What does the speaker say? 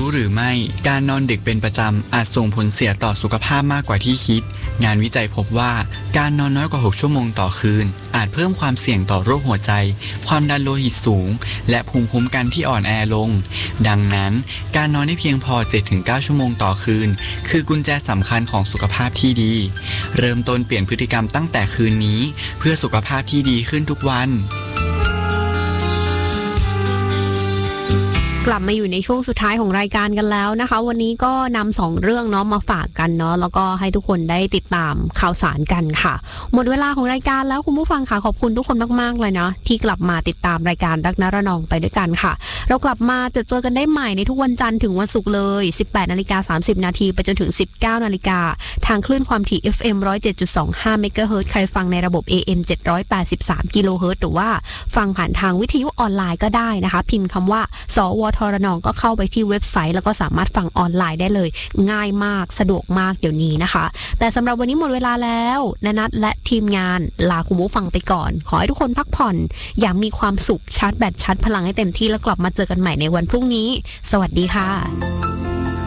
รู้หรือไม่การนอนดึกเป็นประจำอาจส่งผลเสียต่อสุขภาพมากกว่าที่คิดงานวิจัยพบว่าการนอนน้อยกว่า6ชั่วโมงต่อคืนอาจเพิ่มความเสี่ยงต่อโรคหัวใจความดันโลหิตสูงและภูมิคุ้มกันที่อ่อนแอลงดังนั้นการนอนให้เพียงพอ 7-9 ชั่วโมงต่อคืนคือกุญแจสำคัญของสุขภาพที่ดีเริ่มต้นเปลี่ยนพฤติกรรมตั้งแต่คืนนี้เพื่อสุขภาพที่ดีขึ้นทุกวันกลับมาอยู่ในช่วงสุดท้ายของรายการกันแล้วนะคะวันนี้ก็นำ2เรื่องเนาะมาฝากกันเนาะแล้วก็ให้ทุกคนได้ติดตามข่าวสารกันค่ะหมดเวลาของรายการแล้วคุณผู้ฟังค่ะขอบคุณทุกคนมากๆเลยนะที่กลับมาติดตามรายการรักนระนองไปด้วยกันค่ะเรากลับมาเจอกันได้ใหม่ในทุกวันจันทร์ถึงวันศุกร์เลย 18:30 น.ไปจนถึง 19:00 น.ทางคลื่นความถี่ FM 107.25 เมกะเฮิรตซ์ใครฟังในระบบ AM 783 กิโลเฮิรตซ์หรือว่าฟังผ่านทางวิทยุออนไลน์ก็ได้นะคะพิมพ์คำว่าสวทระนองก็เข้าไปที่เว็บไซต์แล้วก็สามารถฟังออนไลน์ได้เลยง่ายมากสะดวกมากเดี๋ยวนี้นะคะแต่สำหรับวันนี้หมดเวลาแล้วนัทและทีมงานลาคุณผู้ฟังไปก่อนขอให้ทุกคนพักผ่อนอย่างมีความสุขชาร์จแบตชาร์จพลังให้เต็มที่แล้วกลับมาเจอกันใหม่ในวันพรุ่งนี้สวัสดีค่ะ